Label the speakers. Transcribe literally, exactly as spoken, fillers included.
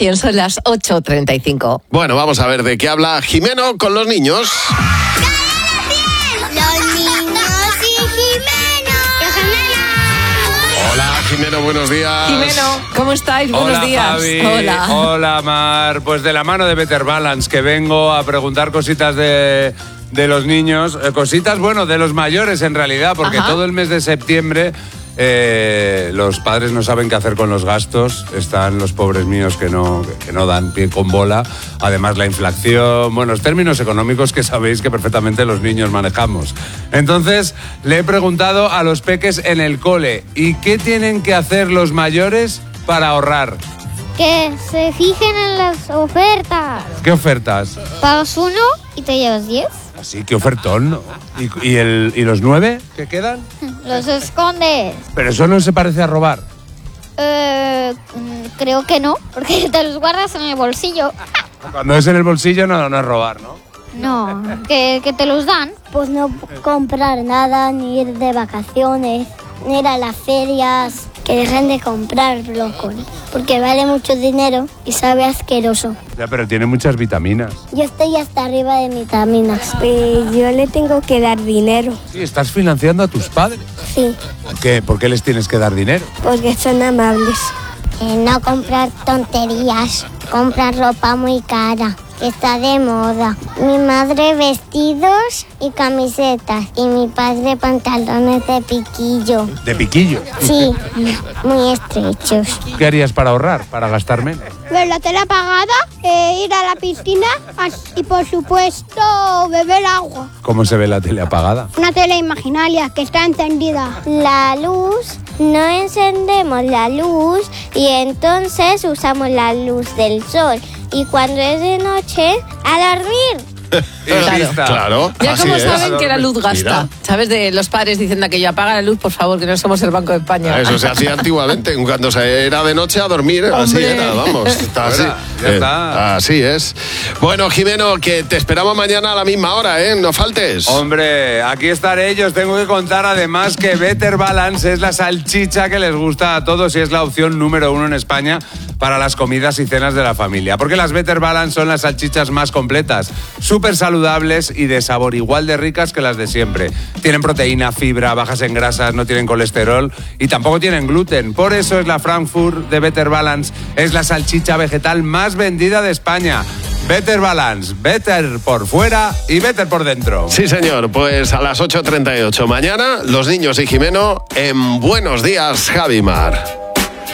Speaker 1: información, son las ocho treinta y cinco.
Speaker 2: Bueno, vamos a ver de qué habla Jimeno con los niños.
Speaker 3: Los niños y Jimeno.
Speaker 2: Hola, Jimeno, buenos días.
Speaker 1: Jimeno, ¿cómo estáis? Buenos
Speaker 4: Hola,
Speaker 1: días.
Speaker 4: Javi.
Speaker 1: Hola.
Speaker 4: Hola, Mar. Pues de la mano de Better Balance, que vengo a preguntar cositas de, de los niños. Eh, cositas, bueno, de los mayores en realidad, porque
Speaker 1: Ajá.
Speaker 4: todo el mes de septiembre eh, los padres no saben qué hacer con los gastos. Están los pobres míos que no, que no dan pie con bola. Además, la inflación, bueno, los términos económicos que sabéis que perfectamente los niños manejamos. Entonces, le he preguntado a los peques en el cole, ¿y qué tienen que hacer los mayores para ahorrar?
Speaker 3: Que se fijen en las ofertas.
Speaker 4: ¿Qué ofertas?
Speaker 3: Pagas uno y te llevas diez.
Speaker 4: Así, qué ofertón, ¿no? ¿Y, y, el, ¿Y los nueve que quedan?
Speaker 3: Los escondes.
Speaker 4: Pero eso no se parece a robar.
Speaker 3: Eh, creo que no, porque te los guardas en el bolsillo.
Speaker 4: Cuando es en el bolsillo no, no es robar, ¿no?
Speaker 3: No, que, que te los dan.
Speaker 5: Pues no comprar nada, ni ir de vacaciones, ni ir a las ferias. Que dejen de comprar brócoli, porque vale mucho dinero y sabe asqueroso.
Speaker 4: Ya, pero tiene muchas vitaminas.
Speaker 5: Yo estoy hasta arriba de vitaminas. Pues yo le tengo que dar dinero.
Speaker 4: Sí, estás financiando a tus padres.
Speaker 5: Sí,
Speaker 4: ¿Por qué? ¿Por qué les tienes que dar dinero?
Speaker 5: porque son amables. Eh, no comprar tonterías, comprar ropa muy cara, que está de moda. Mi madre vestidos y camisetas y mi padre pantalones de piquillo.
Speaker 4: ¿De piquillo?
Speaker 5: Sí, muy estrechos.
Speaker 4: ¿Qué harías para ahorrar, para gastar menos?
Speaker 6: Ver la tele apagada, eh, ir a la piscina y, por supuesto, beber agua.
Speaker 4: ¿Cómo se ve la tele apagada?
Speaker 6: Una tele imaginaria que está encendida.
Speaker 5: La luz, no encendemos la luz y entonces usamos la luz del sol. Y cuando es de noche, a dormir.
Speaker 4: Y lista.
Speaker 2: Claro,
Speaker 1: Ya
Speaker 2: así
Speaker 1: como
Speaker 2: es.
Speaker 1: saben que la luz gasta.
Speaker 2: Mira.
Speaker 1: ¿Sabes? De los padres diciendo aquello, apaga la luz, por favor, que no somos el Banco de España.
Speaker 2: Eso se hacía antiguamente, cuando se era de noche a dormir, así
Speaker 1: Hombre.
Speaker 2: era, vamos. Está así.
Speaker 4: Fuera, ya
Speaker 2: Eh,
Speaker 4: está.
Speaker 2: Así es. Bueno, Jimeno, que te esperamos mañana a la misma hora, ¿eh? No faltes.
Speaker 4: Hombre, aquí estaré yo. Os tengo que contar además que Better Balance es la salchicha que les gusta a todos y es la opción número uno en España para las comidas y cenas de la familia. Porque las Better Balance son las salchichas más completas, súper saludables y de sabor igual de ricas que las de siempre. Tienen proteína, fibra, bajas en grasas, no tienen colesterol y tampoco tienen gluten. Por eso es la Frankfurt de Better Balance. Es la salchicha vegetal más vendida de España. Better Balance, better por fuera y better por dentro.
Speaker 2: Sí, señor, pues a las ocho treinta y ocho mañana, los niños y Jimeno en Buenos Días, Javimar.